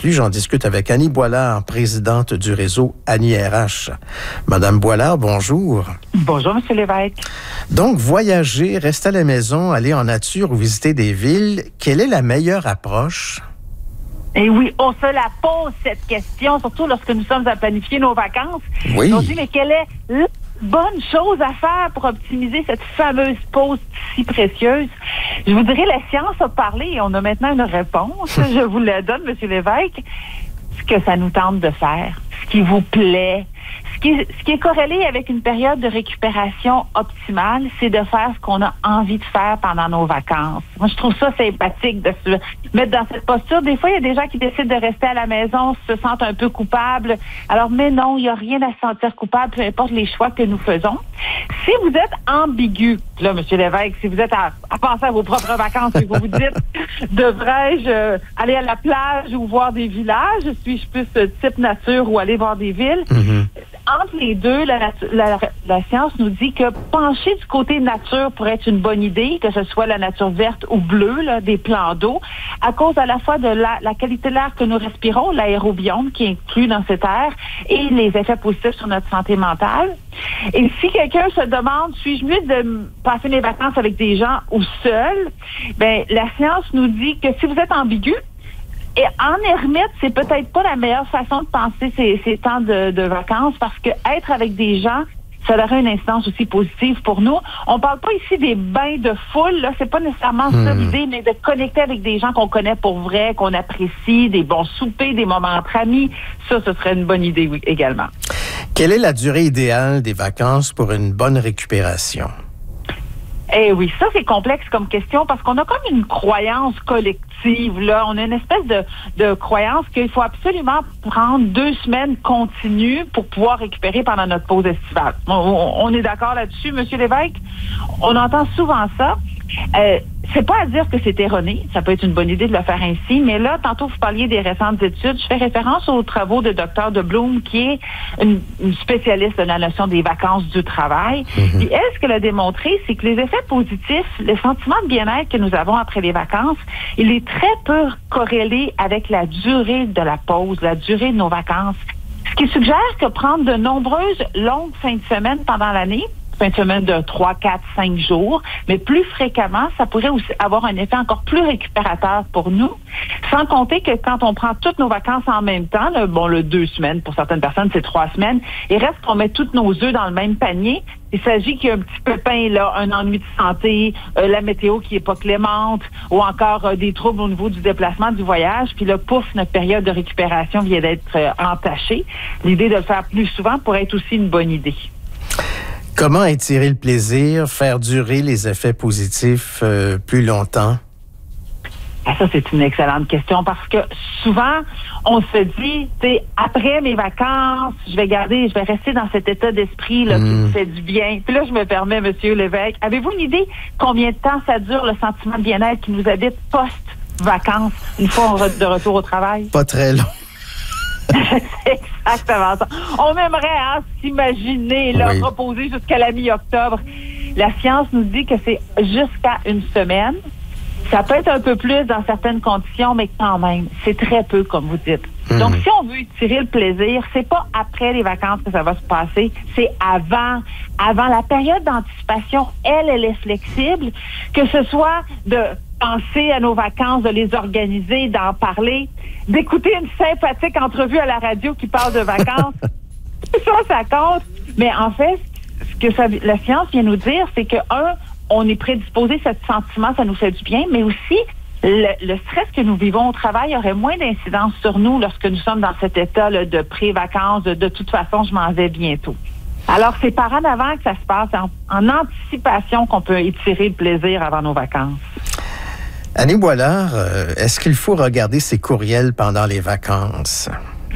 plus. J'en discute avec Annie Boilard, présidente du réseau Annie RH. Madame Boilard, bonjour. Bonjour, Monsieur Lévesque. Donc, voyager, rester à la maison, aller en nature ou visiter des villes, quelle est la meilleure approche? Eh oui, on se la pose, cette question, surtout lorsque nous sommes à planifier nos vacances. Oui. On se dit, mais quelle est la bonne chose à faire pour optimiser cette fameuse pause si précieuse? Je vous dirais, la science a parlé et on a maintenant une réponse. Je vous la donne, Monsieur Lévesque. Ce que ça nous tente de faire, ce qui vous plaît, ce qui est corrélé avec une période de récupération optimale, c'est de faire ce qu'on a envie de faire pendant nos vacances. Moi, je trouve ça sympathique de se mettre dans cette posture. Des fois, il y a des gens qui décident de rester à la maison, se sentent un peu coupables. Alors, mais non, il n'y a rien à se sentir coupable, peu importe les choix que nous faisons. Si vous êtes ambigu, là, M. Lévesque, si vous êtes à penser à vos propres vacances et que vous vous dites, devrais-je aller à la plage ou voir des villages? Suis-je plus type nature ou aller voir des villes? Mm-hmm. Entre les deux, la science nous dit que pencher du côté nature pourrait être une bonne idée, que ce soit la nature verte ou bleue, là, des plans d'eau, à cause à la fois de la qualité de l'air que nous respirons, l'aérobiome qui est inclus dans cet air, et les effets positifs sur notre santé mentale. Et si quelqu'un se demande, suis-je mieux de passer mes vacances avec des gens ou seul, ben la science nous dit que si vous êtes ambigu, et en ermite, c'est peut-être pas la meilleure façon de penser ces temps de vacances parce que être avec des gens, ça aurait une incidence aussi positive pour nous. On parle pas ici des bains de foule, là, c'est pas nécessairement ça l'idée, mais de connecter avec des gens qu'on connaît pour vrai, qu'on apprécie, des bons soupers, des moments entre amis. Ça, ce serait une bonne idée, oui, également. Quelle est la durée idéale des vacances pour une bonne récupération? Eh oui, ça c'est complexe comme question parce qu'on a comme une croyance collective, là. On a une espèce de croyance qu'il faut absolument prendre 2 semaines continues pour pouvoir récupérer pendant notre pause estivale. On est d'accord là-dessus, Monsieur Lévesque? On entend souvent ça. C'est pas à dire que c'est erroné, ça peut être une bonne idée de le faire ainsi, mais là, tantôt vous parliez des récentes études, je fais référence aux travaux de Dr. de Bloom, qui est une spécialiste de la notion des vacances du travail. Puis elle, ce qu'elle a démontré, c'est que les effets positifs, le sentiment de bien-être que nous avons après les vacances, il est très peu corrélé avec la durée de la pause, la durée de nos vacances. Ce qui suggère que prendre de nombreuses longues fins de semaine pendant l'année, fin de semaine de 3, 4, 5 jours, mais plus fréquemment, ça pourrait aussi avoir un effet encore plus récupérateur pour nous. Sans compter que quand on prend toutes nos vacances en même temps, le 2 semaines, pour certaines personnes, c'est 3 semaines, il reste qu'on met tous nos œufs dans le même panier. Il s'agit qu'il y a un petit pépin, là, un ennui de santé, la météo qui est pas clémente, ou encore des troubles au niveau du déplacement, du voyage, puis là, pouf, notre période de récupération vient d'être entachée. L'idée de le faire plus souvent pourrait être aussi une bonne idée. Comment étirer le plaisir, faire durer les effets positifs plus longtemps? Ça, c'est une excellente question parce que souvent, on se dit, après mes vacances, je vais rester dans cet état d'esprit là, qui me fait du bien. Puis là, je me permets, Monsieur Lévesque, avez-vous une idée combien de temps ça dure le sentiment de bien-être qui nous habite post-vacances, une fois de retour au travail? Pas très long. C'est exactement ça. On aimerait s'imaginer reposer jusqu'à la mi-octobre. La science nous dit que c'est jusqu'à 1 semaine. Ça peut être un peu plus dans certaines conditions, mais quand même, c'est très peu, comme vous dites. Donc, si on veut tirer le plaisir, c'est pas après les vacances que ça va se passer, c'est avant. Avant la période d'anticipation, elle est flexible, que ce soit de penser à nos vacances, de les organiser, d'en parler, d'écouter une sympathique entrevue à la radio qui parle de vacances. ça compte. Mais en fait, ce que la science vient nous dire, c'est que, on est prédisposé à ce sentiment, ça nous fait du bien, mais aussi, le stress que nous vivons au travail aurait moins d'incidence sur nous lorsque nous sommes dans cet état là, de pré-vacances, de toute façon, je m'en vais bientôt. Alors, c'est par en avant que ça se passe, en anticipation qu'on peut étirer le plaisir avant nos vacances. Annie Boilard, est-ce qu'il faut regarder ses courriels pendant les vacances?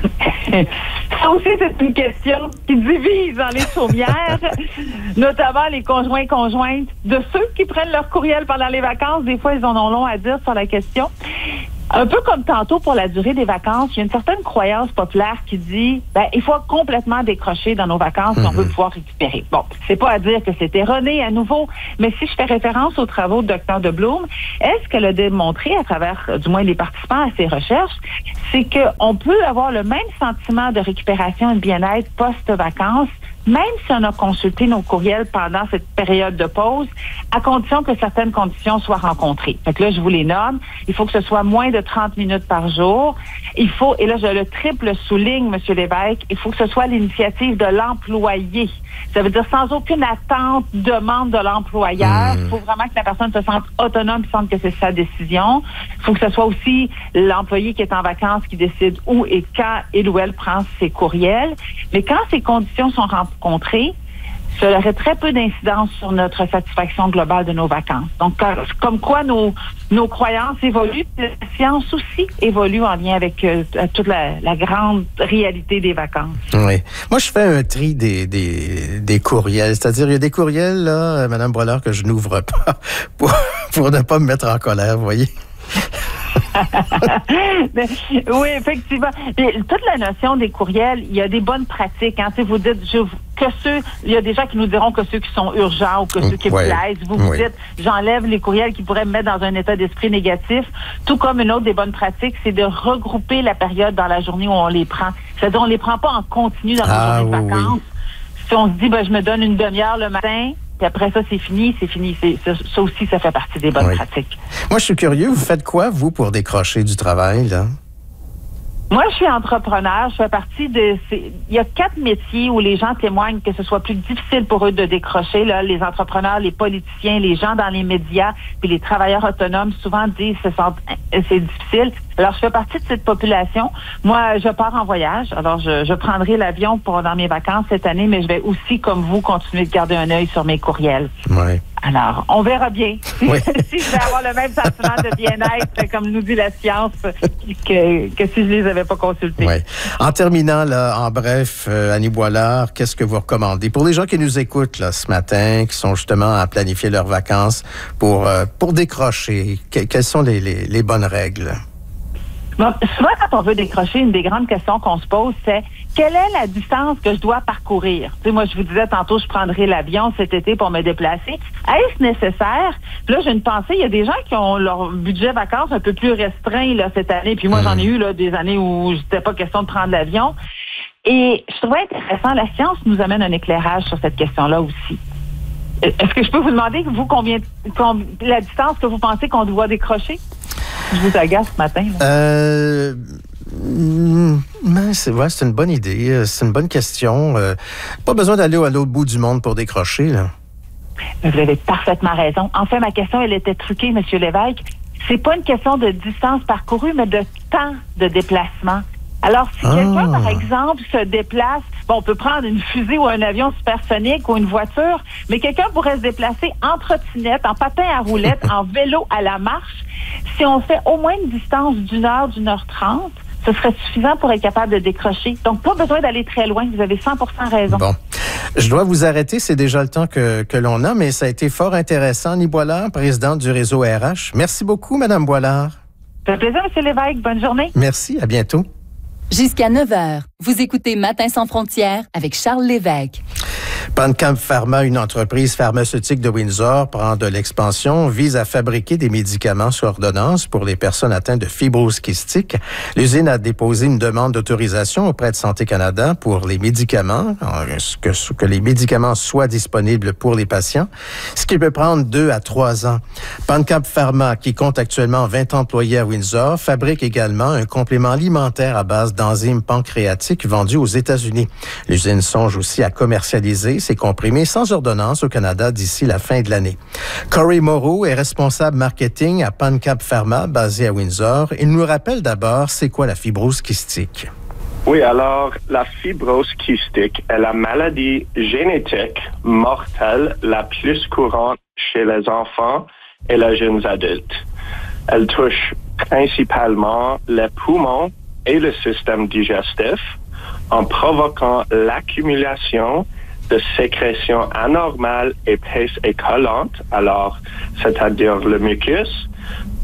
Ça aussi, c'est une question qui divise dans les chaumières, notamment les conjoints-conjointes de ceux qui prennent leur courriel pendant les vacances. Des fois, ils en ont long à dire sur la question. Un peu comme tantôt pour la durée des vacances, il y a une certaine croyance populaire qui dit il faut complètement décrocher dans nos vacances si on veut pouvoir récupérer. Bon, c'est pas à dire que c'est erroné à nouveau, mais si je fais référence aux travaux de Dr. de Bloom, ce qu'elle a démontré à travers, du moins les participants à ses recherches, c'est qu'on peut avoir le même sentiment de récupération et de bien-être post-vacances, même si on a consulté nos courriels pendant cette période de pause, à condition que certaines conditions soient rencontrées. Fait que là, je vous les nomme. Il faut que ce soit moins de 30 minutes par jour. Il faut, et là, je le triple souligne, M. Lévesque, il faut que ce soit l'initiative de l'employé. Ça veut dire sans aucune attente, demande de l'employeur. Il faut vraiment que la personne se sente autonome et sente que c'est sa décision. Il faut que ce soit aussi l'employé qui est en vacances qui décide où et quand il ou elle prend ses courriels. Mais quand ces conditions sont rencontrées, ça aurait très peu d'incidence sur notre satisfaction globale de nos vacances. Donc, comme quoi nos croyances évoluent, la science aussi évolue en lien avec toute la grande réalité des vacances. Oui. Moi, je fais un tri des courriels. C'est-à-dire, il y a des courriels, là, Mme Brollard, que je n'ouvre pas pour ne pas me mettre en colère, vous voyez. Oui, effectivement. Toute la notion des courriels, il y a des bonnes pratiques. Hein. Vous dites il y a des gens qui nous diront que ceux qui sont urgents ou que ceux qui plaisent. Vous dites, j'enlève les courriels qui pourraient me mettre dans un état d'esprit négatif. Tout comme une autre des bonnes pratiques, c'est de regrouper la période dans la journée où on les prend. C'est-à-dire, on les prend pas en continu dans nos journées de vacances. Si on se dit, je me donne une demi-heure le matin, puis après ça, c'est fini. Ça aussi, ça fait partie des bonnes pratiques. Moi, je suis curieux, vous faites quoi, vous, pour décrocher du travail, là? Moi, je suis entrepreneur. Je fais partie il y a 4 métiers où les gens témoignent que ce soit plus difficile pour eux de décrocher. Là, les entrepreneurs, les politiciens, les gens dans les médias, puis les travailleurs autonomes souvent disent que c'est difficile. Alors, je fais partie de cette population. Moi, je pars en voyage. Alors, je prendrai l'avion dans mes vacances cette année, mais je vais aussi, comme vous, continuer de garder un œil sur mes courriels. Oui. Alors, on verra bien si je vais avoir le même sentiment de bien-être, comme nous dit la science, que si je les avais pas consultés. Oui. En terminant, là, en bref, Annie Boilard, qu'est-ce que vous recommandez pour les gens qui nous écoutent là, ce matin, qui sont justement à planifier leurs vacances pour décrocher? Quelles sont les bonnes règles? Bon, souvent, quand on veut décrocher, une des grandes questions qu'on se pose, c'est quelle est la distance que je dois parcourir? Tu sais, moi, je vous disais tantôt, je prendrai l'avion cet été pour me déplacer. Est-ce nécessaire? Puis là, j'ai une pensée, il y a des gens qui ont leur budget vacances un peu plus restreint là, cette année. Puis moi, j'en ai eu là, des années où c'était pas question de prendre l'avion. Et je trouvais intéressant, la science nous amène un éclairage sur cette question-là aussi. Est-ce que je peux vous demander, vous, la distance que vous pensez qu'on doit décrocher? Je vous agace ce matin. C'est une bonne idée. C'est une bonne question. Pas besoin d'aller à l'autre bout du monde pour décrocher, là. Vous avez parfaitement raison. En fait, ma question, elle était truquée, M. Lévesque. C'est pas une question de distance parcourue, mais de temps de déplacement. Alors, si quelqu'un, par exemple, se déplace, on peut prendre une fusée ou un avion supersonique ou une voiture, mais quelqu'un pourrait se déplacer en trottinette, en patin à roulettes, en vélo à la marche. Si on fait au moins une distance d'1 heure, d'1h30, ce serait suffisant pour être capable de décrocher. Donc, pas besoin d'aller très loin. Vous avez 100% raison. Bon. Je dois vous arrêter. C'est déjà le temps que l'on a, mais ça a été fort intéressant. Annie Boilard, présidente du réseau RH. Merci beaucoup, Mme Boilard. Ça fait plaisir, M. Lévesque. Bonne journée. Merci. À bientôt. Jusqu'à 9h, vous écoutez Matin sans frontières avec Charles Lévesque. PanCam Pharma, une entreprise pharmaceutique de Windsor, prend de l'expansion, vise à fabriquer des médicaments sur ordonnance pour les personnes atteintes de fibrose kystique. L'usine a déposé une demande d'autorisation auprès de Santé Canada pour les médicaments, que les médicaments soient disponibles pour les patients, ce qui peut prendre 2 à 3 ans. PanCam Pharma, qui compte actuellement 20 employés à Windsor, fabrique également un complément alimentaire à base d'enzymes pancréatiques vendu aux États-Unis. L'usine songe aussi à commercialiser ces comprimés sans ordonnance au Canada d'ici la fin de l'année. Corey Moreau est responsable marketing à PanCam Pharma, basé à Windsor. Il nous rappelle d'abord c'est quoi la fibrose kystique. Oui, alors la fibrose kystique est la maladie génétique mortelle la plus courante chez les enfants et les jeunes adultes. Elle touche principalement les poumons et le système digestif en provoquant l'accumulation de sécrétions anormales, épaisses et collantes, alors c'est-à-dire le mucus,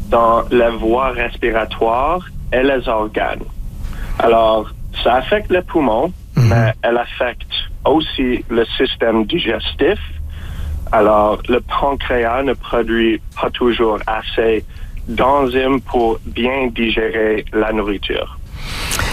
dans la voie respiratoire et les organes. Alors, ça affecte les poumons, mais elle affecte aussi le système digestif. Alors, le pancréas ne produit pas toujours assez d'enzymes pour bien digérer la nourriture.